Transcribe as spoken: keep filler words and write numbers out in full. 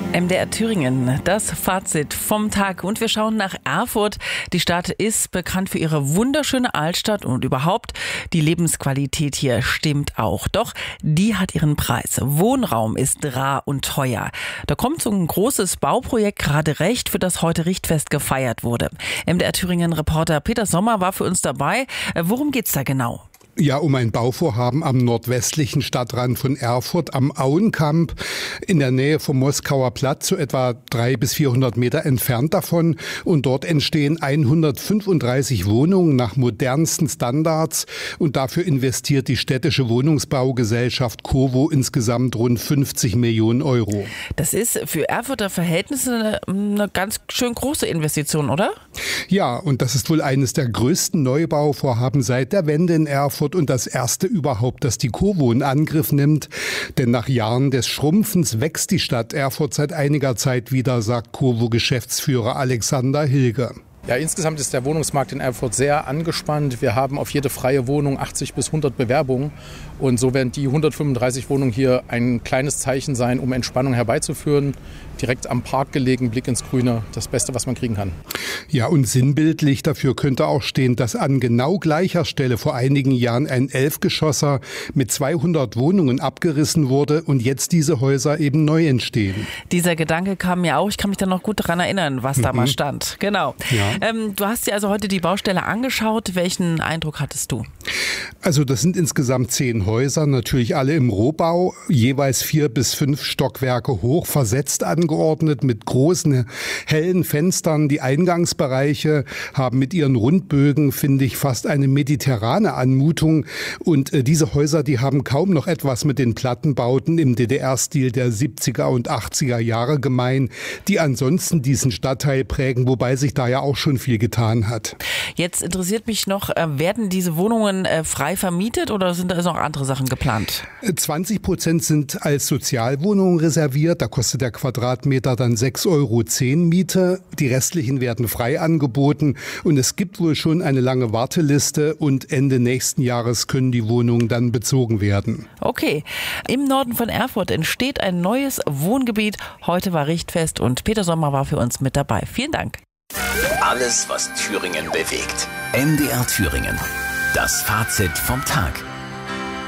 M D R Thüringen, das Fazit vom Tag. Und wir schauen nach Erfurt. Die Stadt ist bekannt für ihre wunderschöne Altstadt und überhaupt die Lebensqualität hier stimmt auch. Doch die hat ihren Preis. Wohnraum ist rar und teuer. Da kommt so ein großes Bauprojekt gerade recht, für das heute Richtfest gefeiert wurde. M D R Thüringen-Reporter Peter Sommer war für uns dabei. Worum geht's da genau? Ja, um ein Bauvorhaben am nordwestlichen Stadtrand von Erfurt am Auenkamp in der Nähe vom Moskauer Platz, so etwa dreihundert bis vierhundert Meter entfernt davon. Und dort entstehen hundertfünfunddreißig Wohnungen nach modernsten Standards. Und dafür investiert die städtische Wohnungsbaugesellschaft Covo insgesamt rund fünfzig Millionen Euro. Das ist für Erfurter Verhältnisse eine ganz schön große Investition, oder? Ja, und das ist wohl eines der größten Neubauvorhaben seit der Wende in Erfurt und das erste überhaupt, das die Covo in Angriff nimmt. Denn nach Jahren des Schrumpfens wächst die Stadt Erfurt seit einiger Zeit wieder, sagt Covo-Geschäftsführer Alexander Hilge. Ja, insgesamt ist der Wohnungsmarkt in Erfurt sehr angespannt. Wir haben auf jede freie Wohnung achtzig bis hundert Bewerbungen. Und so werden die hundertfünfunddreißig Wohnungen hier ein kleines Zeichen sein, um Entspannung herbeizuführen. Direkt am Park gelegen, Blick ins Grüne, das Beste, was man kriegen kann. Ja, und sinnbildlich dafür könnte auch stehen, dass an genau gleicher Stelle vor einigen Jahren ein Elfgeschosser mit zweihundert Wohnungen abgerissen wurde und jetzt diese Häuser eben neu entstehen. Dieser Gedanke kam mir auch. Ich kann mich da noch gut daran erinnern, was mhm. da mal stand. Genau. Ja. Ähm, du hast dir also heute die Baustelle angeschaut. Welchen Eindruck hattest du? Also das sind insgesamt zehn Häuser, natürlich alle im Rohbau, jeweils vier bis fünf Stockwerke hoch, versetzt angeordnet mit großen, hellen Fenstern. Die Eingangsbereiche haben mit ihren Rundbögen, finde ich, fast eine mediterrane Anmutung. Und äh, diese Häuser, die haben kaum noch etwas mit den Plattenbauten im D D R-Stil der siebziger und achtziger Jahre gemein, die ansonsten diesen Stadtteil prägen, wobei sich da ja auch schon viel getan hat. Jetzt interessiert mich noch, äh, werden diese Wohnungen äh, frei vermietet oder sind da noch andere Sachen geplant? zwanzig Prozent sind als Sozialwohnungen reserviert. Da kostet der Quadratmeter dann sechs Euro zehn Miete. Die restlichen werden frei angeboten. Und es gibt wohl schon eine lange Warteliste. Und Ende nächsten Jahres können die Wohnungen dann bezogen werden. Okay. Im Norden von Erfurt entsteht ein neues Wohngebiet. Heute war Richtfest und Peter Sommer war für uns mit dabei. Vielen Dank. Alles, was Thüringen bewegt. M D R Thüringen. Das Fazit vom Tag.